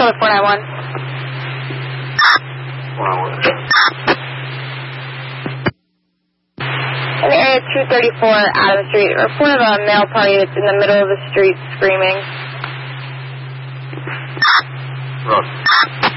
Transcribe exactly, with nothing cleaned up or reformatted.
Code four nine one. four nine one. In area two thirty-four Adams Street, report of a male party that's in the middle of the street screaming. Road.